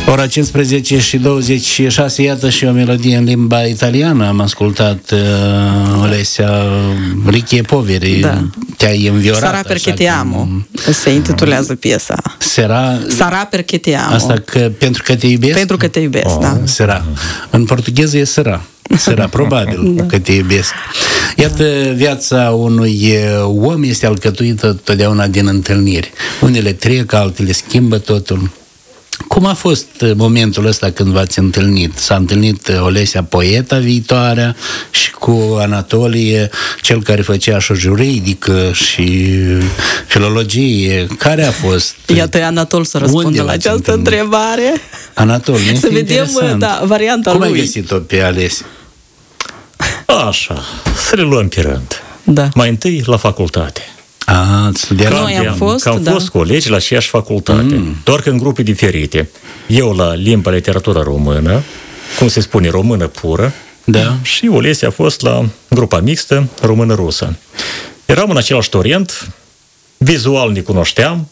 Ora 15 și 26, iată și o melodie în limba italiană. Am ascultat Olesia Richie Poveri. Da. Te-ai înviorat. Sarà perché ti amo. Se intitulează piesa. Sarà perché ti amo. Asta că, pentru că te iubesc? Pentru că te iubesc, da. Sera. În portugheză e sera. Sera, probabil da. Că te iubesc. Iată, viața unui om este alcătuită totdeauna din întâlniri. Unele trec, altele schimbă totul. Cum a fost momentul ăsta când v-ați întâlnit? S-a întâlnit Olesia, poeta viitoarea, și cu Anatolie, cel care făcea și juridică și filologie. Care a fost? Iată, Anatol să răspundă la această întrebare. Anatol, să vedem varianta lui. Cum ai găsit-o pe Alesia? Așa, să le luăm pe rând. Da. Mai întâi la facultate. Noi am fost colegi la aceeași facultate, doar că în grupe diferite. Eu la limba literatură română, cum se spune, română pură, da. Și Olesia a fost la grupa mixtă română-rusă. Eram în același torent, vizual ne cunoșteam,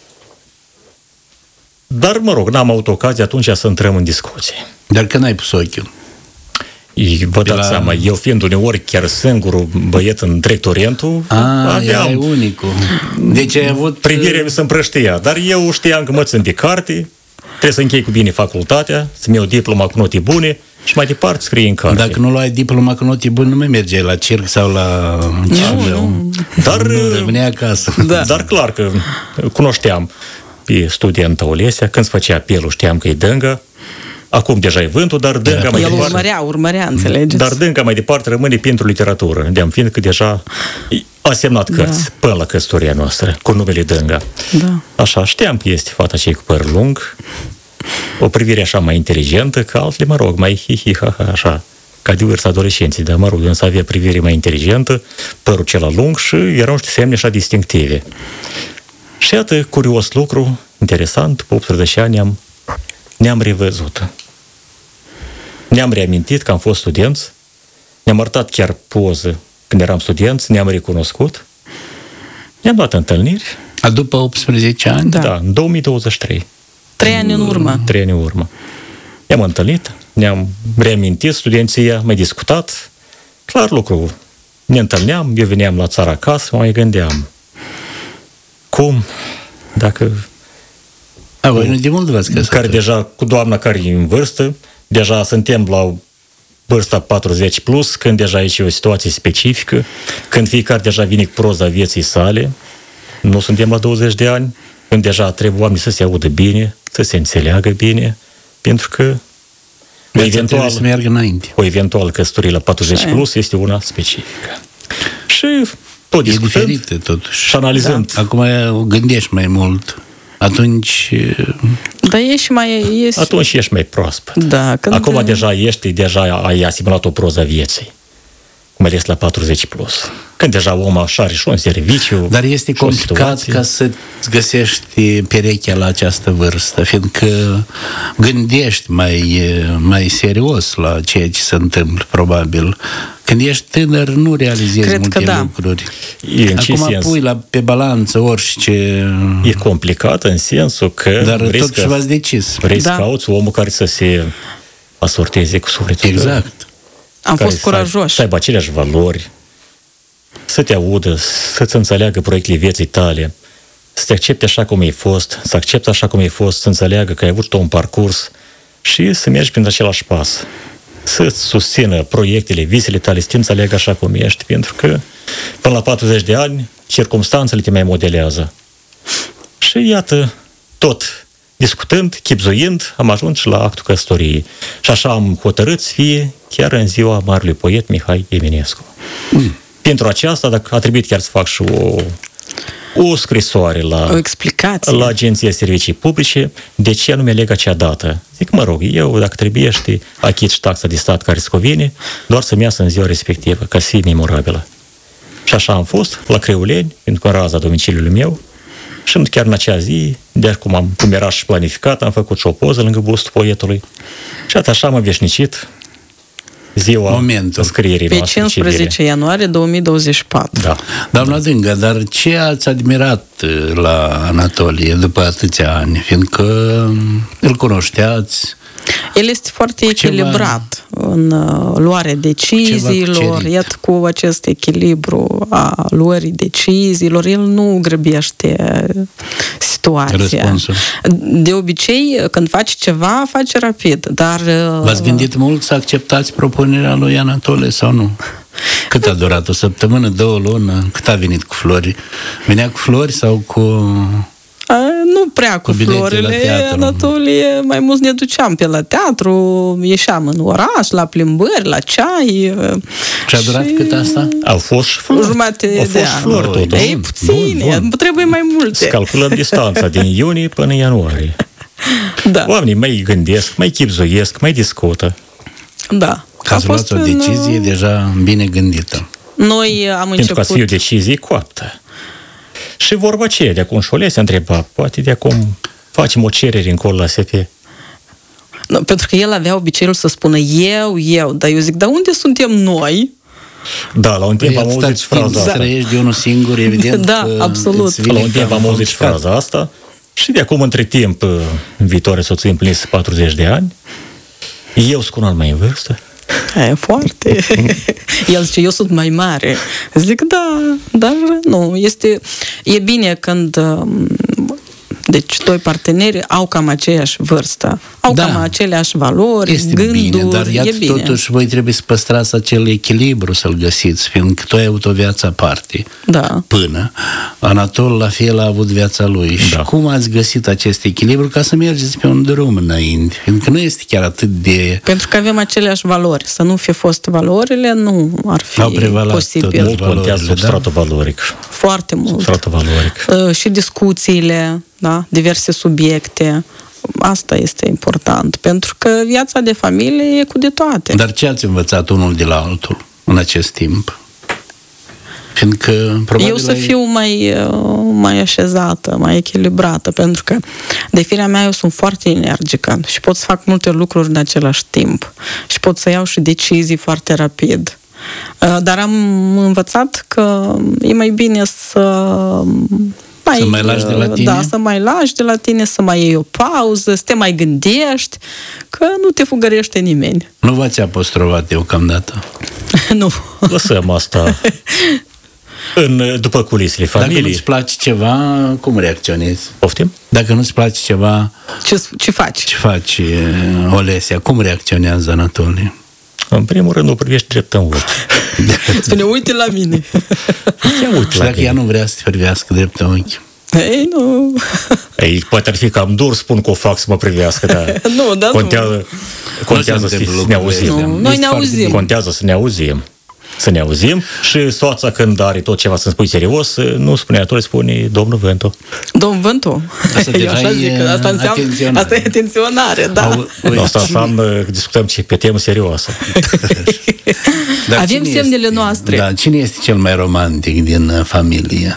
dar, mă rog, n-am avut ocazia atunci să intrăm în discuție. Dar când ai pus ochiul? Vă dați seama, eu fiind uneori chiar singurul băiet în întreg torentul, aveam unicul. Deci ai avut... Privirea mi se împrăștia, dar eu știam că mă țin de carte, trebuie să închei cu bine facultatea, să-mi iau diploma cu note bune și mai departe scrie în carte. Dacă nu luai diploma cu note bune, nu mai mergeai la circ sau la... Dar revenea acasă. Da. Dar clar că cunoșteam pe studenta Olesia, când se făcea apelul știam că e dânga. Acum deja e vântul, dar dânga mai departe... El urmărea, înțelegeți? Dar dânga mai departe rămâne pentru literatură, fiindcă deja a semnat cărți până la căsătoria noastră, cu numele Dânga. Da. Așa, știam că este fata cei cu păr lung, o privire așa mai inteligentă, ca altele, mă rog, mai hi-hi-ha-ha, așa, ca de vârsta adolescenții, dar, mă rog, însă avea privire mai inteligentă, părul cel lung și erau niște semne așa distinctive. Și iată, curios lucru, interesant, după 18 ani ne-am revăzut. Ne-am reamintit că am fost studenți, ne-am arătat chiar poză când eram studenți, ne-am recunoscut, ne-am luat întâlniri. După 18 ani? Da, în 2023. 3 ani în urmă. 3 ani în urmă. Ne-am întâlnit, ne-am reamintit studenția, mai discutat. Clar lucru, ne întâlneam, eu veneam la țara acasă, mă mai gândeam. Cum, dacă... Voi nu de mult v-ați căsătorit. Care deja, cu doamna care e în vârstă, deja suntem la vârsta 40 plus, când deja e și o situație specifică, când fiecare deja vine cu proza vieții sale, nu suntem la 20 de ani, când deja trebuie oamenii să se audă bine, să se înțeleagă bine, pentru că eventual să meargă înainte. O eventual căsătorie la 40 plus este una specifică. Și tot discutând diferite, totuși. Și analizând. Da. Acum gândești mai mult. Atunci... Dar ești mai... Atunci ești mai proaspăt. Da, când... Acum deja ai asimilat o proză vieții. Mai ales la 40 plus. Când deja omul așa are și un serviciu. Dar este complicat ca să-ți găsești perechea la această vârstă, fiindcă gândești mai serios la ceea ce se întâmplă, probabil. Când ești tânăr, nu realizezi multe lucruri. Acum pui pe balanță orice... E complicat în sensul că... Dar totuși v-ați decis. Vrei să cauți omul care să se asorteze cu sufletul. Exact. Am fost curajoși. Să aibă aceleași valori, să te audă, să-ți înțeleagă proiectele vieții tale, să te accepte așa cum ai fost, să accepte așa cum ai fost, să înțeleagă că ai avut un parcurs și să mergi prin același pas. Să-ți susțină proiectele, visele tale, să te înțeleagă așa cum ești, pentru că până la 40 de ani, circumstanțele te mai modelează. Și iată, tot discutând, chibzuind, am ajuns și la actul căsătoriei. Și așa am hotărât să fie chiar în ziua marelui poet Mihai Eminescu. Pentru aceasta, dacă a trebuit chiar să fac și o scrisoare o explicație la Agenția Servicii Publice, de ce nu mi-aleg acea dată. Zic, mă rog, eu, dacă trebuie, achit și taxa de stat care îți convine, doar să-mi iasă în ziua respectivă, ca să fie memorabilă. Și așa am fost, la Creuleni, pentru că în raza domiciliului meu, și chiar în acea zi, de cum era și planificat, am făcut și o poză lângă bustul poetului. Și așa am veșnicit ziua scrierii pe 15 ianuarie 2024. Da. Doamna Dânga, dar ce ați admirat la Anatolie după atâția ani? Fiindcă îl cunoșteați. El este foarte echilibrat în luarea deciziilor, iată, cu acest echilibru a luării deciziilor, el nu grăbește situația. Răspunsul. De obicei, când faci ceva, faci rapid, dar... V-ați gândit mult să acceptați propunerea lui Anatole sau nu? Cât a durat? O săptămână, 2 luni? Cât a venit cu flori? Venea cu flori sau cu... Nu prea cu florile, Anatolie, mai mult ne duceam pe la teatru, ieșeam în oraș, la plimbări, la ceai. Și a durat cât asta? Au fost flori. Jumate de an. Flori, totuși. Ei, puține, trebuie mai multe. Calculăm distanța din iunie până ianuarie. Da. Oamenii mai gândesc, mai chibzuiesc, mai discută. Da. Că ați luat o decizie deja bine gândită. Noi am început... Pentru că ați fi o decizie coaptă. Și vorba aceea, de acum Olesea întreba, poate de acum facem o cerere încolo la SP. No, pentru că el avea obiceiul să spună eu, dar eu zic, dar unde suntem noi? Da, la un timp am auzit fraza asta. Trăiești de unul singur, evident. Da, absolut. La un timp am auzit fraza asta și de acum, între timp, în viitoare soție împlinise 40 de ani, eu sunt un an mai în vârstă. E foarte. El zice, eu sunt mai mare. Zic, da, dar nu. E bine când deci doi parteneri au cam aceeași vârstă, au cam aceleași valori, este gânduri. Bine, dar iată, totuși voi trebuie să păstrați acel echilibru, să-l găsiți, fiindcă tu ai avut o viață aparte. Da. Până. Anatol la fel a avut viața lui. Da. Și cum ați găsit acest echilibru ca să mergeți pe un drum înainte? Fiindcă nu este chiar atât de... Pentru că avem aceleași valori. Să nu fi fost valorile, nu ar fi posibil. Mult contează substratul valoric. Foarte mult. Substratul valoric. Și discuțiile, da? Diverse subiecte. Asta este important, pentru că viața de familie e cu de toate. Dar ce ați învățat unul de la altul în acest timp? Fiindcă probabil eu să fiu mai așezată, mai echilibrată, pentru că de firea mea eu sunt foarte energică și pot să fac multe lucruri în același timp și pot să iau și decizii foarte rapid. Dar am învățat că e mai bine să mai lași de la tine? Da, să mai lași de la tine, să mai iei o pauză, să te mai gândești, că nu te fugărește nimeni. Nu v-ați apostrofat deocamdată? Nu. Lăsăm asta după culisele familiei. Dacă nu-ți place ceva, cum reacționezi? Poftim? Dacă nu-ți place ceva... Ce faci? Ce faci, Olesea? Cum reacționează Anatolie? În primul rând, o privești drept în ochi. Spune, uite la mine. Și dacă ea nu vrea să te privească drept în ochi? Ei, nu. Ei, poate ar fi cam dur, spun că o fac să mă privească, dar nu, dar contează să ne auzim. Noi ne auzim. Contează să ne auzim. Să ne auzim și soața când are tot ceva să-mi spui serios, nu spune Anatole, spune domnul Vântu. Domnul Vântu? Eu așa zic, că asta înseamnă, asta e atenționare, da. Asta înseamnă că discutăm pe temă serioasă. Avem semnele noastre. Da, cine este cel mai romantic din familie?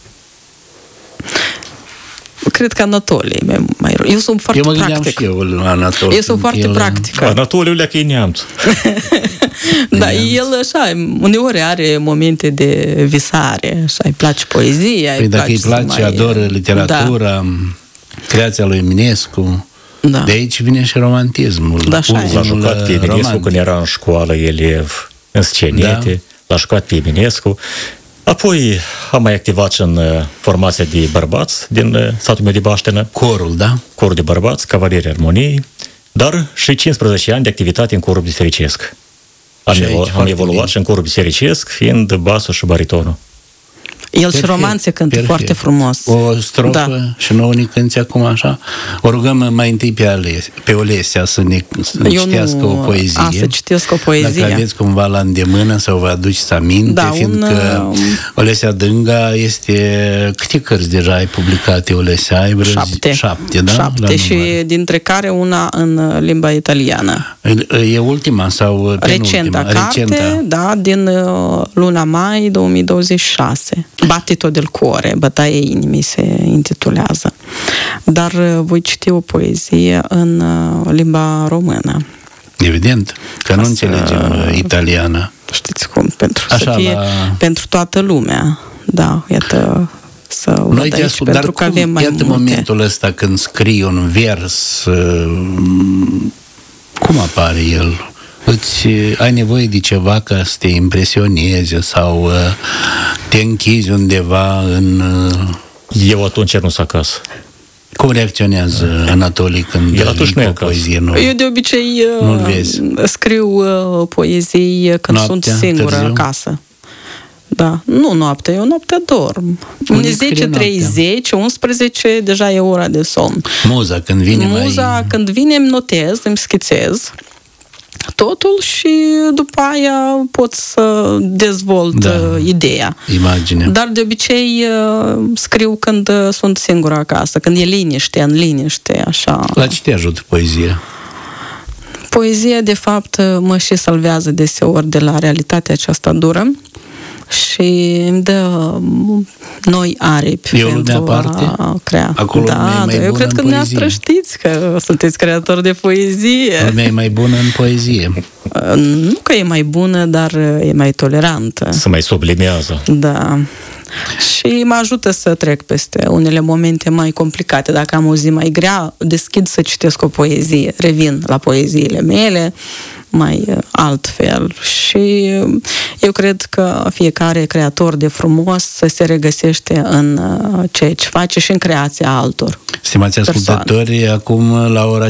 Cred că Anatolie e mai rău. Eu sunt foarte practic. Eu sunt foarte practică. Anatolie, că e neamț. Da, el așa, uneori are momente de visare, așa, îi place poezia. Păi dacă îi place, adoră literatura, creația lui Eminescu. Da. De aici vine și romantismul. Da, l-a jucat pe Eminescu când era în școală, elev, în scenete, l-a jucat pe Eminescu. Apoi am mai activat și în formația de bărbați din satul meu de Baștenă. Corul, da? Corul de bărbați, Cavalierii Armoniei, dar și 15 ani de activitate în corul bisericesc. Am evoluat și în corul bisericesc, fiind basul și baritonul. El și romanțe cântă foarte frumos. O strofă și nouă ne cânti acum așa. O rugăm mai întâi pe Olesea să ne citească o poezie. Să citesc o poezie. Dacă aveți cumva la îndemână sau vă aduceți aminte, fiindcă Olesea Dânga este... Câte cărți deja ai publicate, Olesea? Ai 7, da? 7 și dintre care una în limba italiană. E ultima sau recenta carte, da, din luna mai 2026. Battito del cuore, Bătaia inimii se intitulează. Dar voi citi o poezie în limba română. Evident, că nu înțelegem italiană. Știți cum? Să fie pentru toată lumea. Da, iată, să noi te ascult, pentru că avem mai iată multe. momentul ăsta când scrii un vers, cum apare el? Ai nevoie de ceva ca să te impresioneze sau te închizi undeva în... Eu atunci nu sunt acasă. Cum reacționează Anatolii când o poezie nouă? Eu de obicei scriu poezii când sunt singură acasă. Da, nu noaptea, eu noaptea dorm. În 10:30, 11 deja e ora de somn. Muza când vine când vine îmi notez, îmi schițez totul și după aia pot să dezvolt ideea. Imagine. Dar de obicei scriu când sunt singură acasă, când e liniște, în liniște, așa. La ce te ajută poezia? Poezia, de fapt, mă și salvează deseori de la realitatea aceasta dură și îmi dă noi aripi pentru a crea. Acolo eu cred că dumneavoastră știți că sunteți creator de poezie. Lumea e mai bună în poezie. Nu că e mai bună, dar e mai tolerantă. Se mai sublimează. Da. Și mă ajută să trec peste unele momente mai complicate. Dacă am o zi mai grea, deschid să citesc o poezie, revin la poeziile mele mai altfel. Și eu cred că fiecare creator de frumos se regăsește în ceea ce face și în creația altor. Stimați ascultători, acum la ora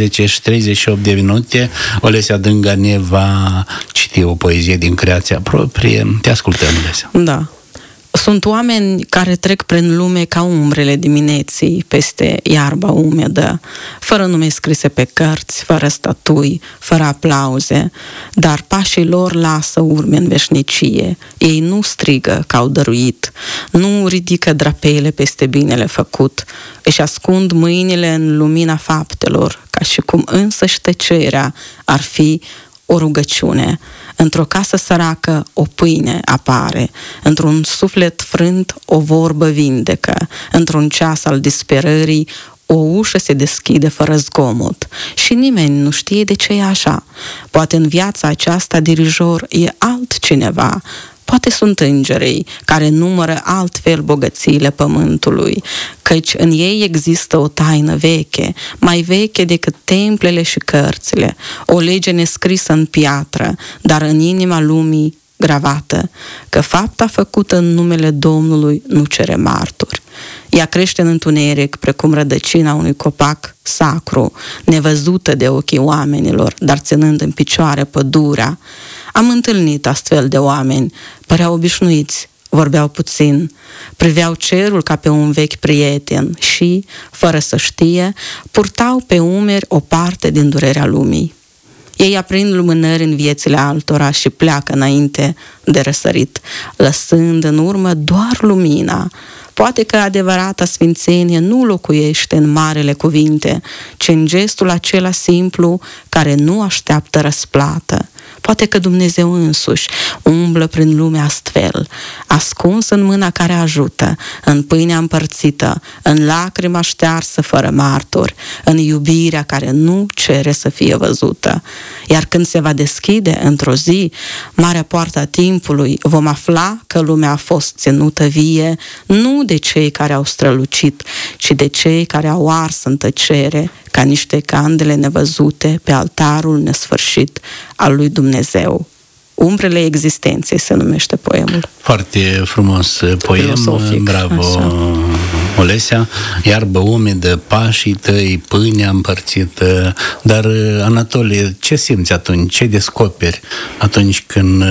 15:38 Olesia Dânga ne va citi o poezie din creația proprie. Te ascultăm, Olesia. Da. Sunt oameni care trec prin lume ca umbrele dimineții peste iarba umedă, fără nume scrise pe cărți, fără statui, fără aplauze, dar pașii lor lasă urme în veșnicie. Ei nu strigă că au dăruit, nu ridică drapeile peste binele făcut, își ascund mâinile în lumina faptelor, ca și cum însăși tăcerea ar fi o rugăciune. Într-o casă săracă o pâine apare, într-un suflet frânt o vorbă vindecă, într-un ceas al disperării o ușă se deschide fără zgomot și nimeni nu știe de ce e așa. Poate în viața aceasta dirijor e altcineva, poate sunt îngerii care numără altfel bogățiile pământului, căci în ei există o taină veche, mai veche decât templele și cărțile, o lege nescrisă în piatră, dar în inima lumii gravată, că fapta făcută în numele Domnului nu cere martori. Ea crește în întuneric precum rădăcina unui copac sacru, nevăzută de ochii oamenilor, dar ținând în picioare pădurea. Am întâlnit astfel de oameni, păreau obișnuiți, vorbeau puțin, priveau cerul ca pe un vechi prieten și, fără să știe, purtau pe umeri o parte din durerea lumii. Ei aprind lumânări în viețile altora și pleacă înainte de răsărit, lăsând în urmă doar lumina. Poate că adevărata sfințenie nu locuiește în marele cuvinte, ci în gestul acela simplu care nu așteaptă răsplată. Poate că Dumnezeu însuși umblă prin lume astfel, ascuns în mâna care ajută, în pâinea împărțită, în lacrima ștearsă fără martori, în iubirea care nu cere să fie văzută. Iar când se va deschide într-o zi marea poartă a timpului, vom afla că lumea a fost ținută vie, nu de cei care au strălucit, ci de cei care au ars în tăcere, ca niște candele nevăzute pe altarul nesfârșit al lui Dumnezeu. Umbrele existenței se numește poemul. Foarte frumos poem, filosofic, bravo așa. Olesia, iarbă umedă, pașii tăi, pâinea împărțită. Dar, Anatolie, ce simți atunci? Ce descoperi atunci când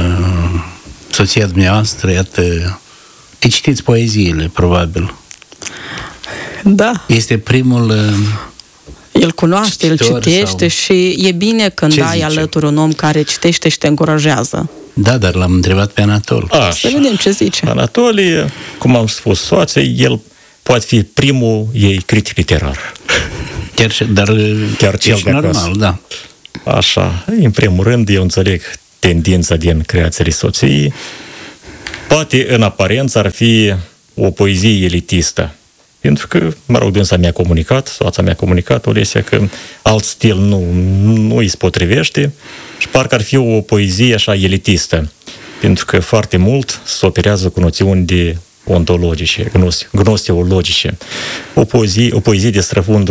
soția dumneavoastră, iată, îi citiți poeziile, probabil? Da. Este primul... El cunoaște, îl citește și e bine când ai alături un om care citește și te încurajează. Da, dar l-am întrebat pe Anatol. Să vedem ce zice. Anatolie, cum am spus soței, el poate fi primul ei critic literar. Chiar cel normal, da. Așa, în primul rând, eu înțeleg tendința din creațiile soției. Poate în aparență ar fi o poezie elitistă. pentru că, mă rog, dânsa mi-a comunicat, soața mi-a comunicat, Olesia, că alt stil nu îi se potrivește și parcă ar fi o poezie așa elitistă, pentru că foarte mult se operează cu noțiuni de ontologice, gnoseologice. O poezie de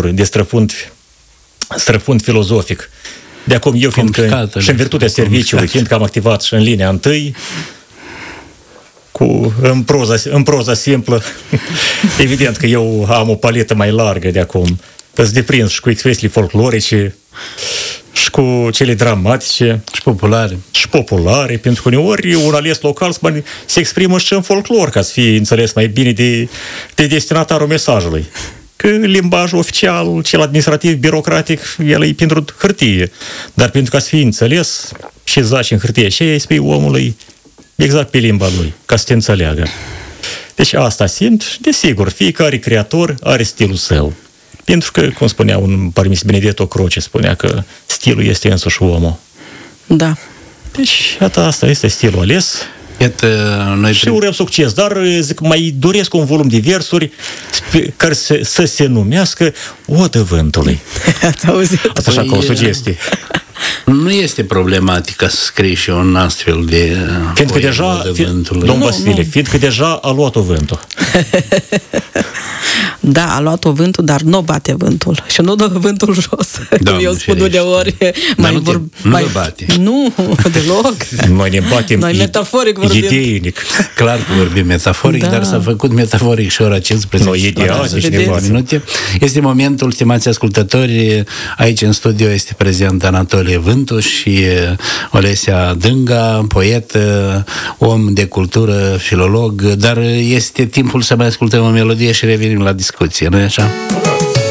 străfund filozofic. De acum eu, fiindcă, și în virtutea serviciului, fiindcă am activat și în linia întâi, în proza simplă, evident că eu am o paletă mai largă de acum. Îți deprins și cu expresiile folclorice, și cu cele dramatice. Și populare, pentru că uneori un ales local se exprimă și în folclor, ca să fie înțeles mai bine de destinatarul mesajului. Că limbajul oficial, cel administrativ, birocratic, el e pentru hârtie. Dar pentru ca să fie înțeles și zaci în hârtie și îi spui omului exact pe limba lui, ca să te înțeleagă. Deci asta simt, desigur, fiecare creator are stilul său. Pentru că, cum spunea un parmis Benedetto Croce, spunea că stilul este însuși omul. Da. Deci, asta este stilul ales. Iată, noi și urăm succes, dar zic, mai doresc un volum de versuri care să se numească Odă Vântului. Ați auzit? Asta așa ca o sugestie. Nu este problematic să scrii și un astfel de fiindcă deja, domn Vasile, fiindcă deja a luat-o vântul. Da, a luat-o vântul, dar nu bate vântul. Și nu dă vântul jos. Cum eu spun uneori. Nu bate. Nu, deloc. Noi ne batem metaforic vorbim. Ideinic. Clar că vorbim metaforic, da. Dar s-a făcut metaforic și ora 15. Noi ideal, minute. Este momentul, stimați ascultători, aici în studio este prezent Anatolie Vântu și Olesia Dânga, poet, om de cultură, filolog, dar este timpul să mai ascultăm o melodie și revenim la discuție, nu-i așa?